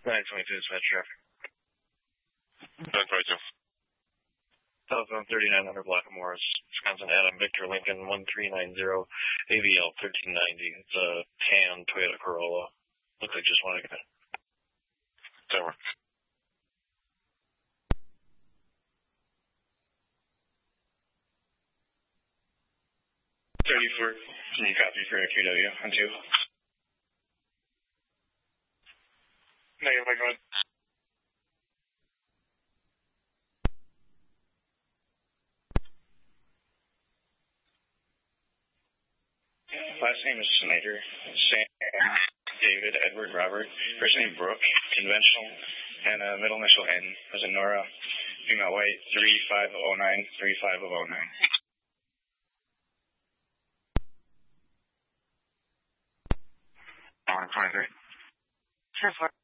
922 dispatch traffic. 922. Telephone 3900 block of Morris, Wisconsin, Adam Victor Lincoln 1390 AVL 1390. It's a tan Toyota Corolla. Looks like just one again. Tower. 34. Can you copy for QW on 2? Negative, go ahead. Last name is Snyder. Sam, David, Edward, Robert. First name Brooke, conventional, and middle initial N as in Nora. Female white, 3509, 3509. 23. Sure,